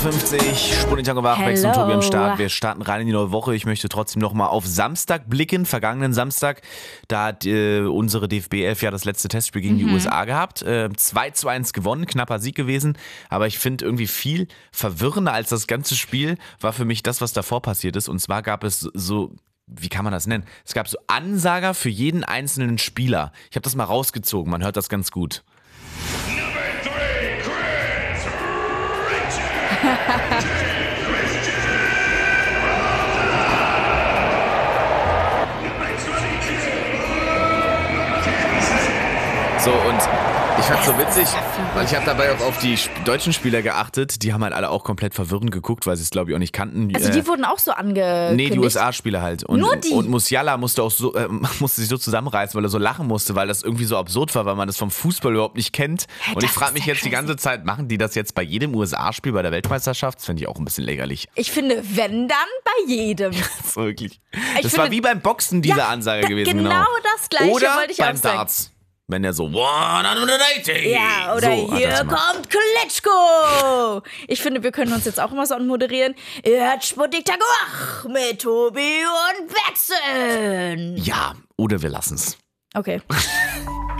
50, Sputnik Tango Wachwechsel und Tobi am Start. Wir starten rein in die neue Woche. Ich möchte trotzdem nochmal auf Samstag blicken, vergangenen Samstag. Da hat unsere DFB 11 ja das letzte Testspiel gegen die USA gehabt. 2:1 gewonnen, knapper Sieg gewesen. Aber ich finde irgendwie viel verwirrender als das ganze Spiel war für mich das, was davor passiert ist. Und zwar gab es so... Wie kann man das nennen? Es gab so Ansager für jeden einzelnen Spieler. Ich habe das mal rausgezogen, man hört das ganz gut. So, und ich fand's so witzig, weil ich habe dabei auch auf die deutschen Spieler geachtet. Die haben halt alle auch komplett verwirrend geguckt, weil sie es, glaube ich, auch nicht kannten. Also die wurden auch so angekündigt? Nee, die USA-Spieler halt. Und, nur die? Und Musiala musste sich so zusammenreißen, weil er so lachen musste, weil das irgendwie so absurd war, weil man das vom Fußball überhaupt nicht kennt. Hey, und ich frage mich jetzt die ganze Zeit, machen die das jetzt bei jedem USA-Spiel bei der Weltmeisterschaft? Das finde ich auch ein bisschen lächerlich. Ich finde, wenn, dann bei jedem. Das war wirklich. Das war wie beim Boxen diese Ansage gewesen. Genau das Gleiche oder wollte ich beim auch sagen. Darts. Wenn der so 180. Ja, oder so, hier kommt Klitschko. Ich finde, wir können uns jetzt auch immer so anmoderieren. Ihr hört Sputnik Tango Wach mit Tobi und Wechseln. Ja, oder wir lassen's. Okay.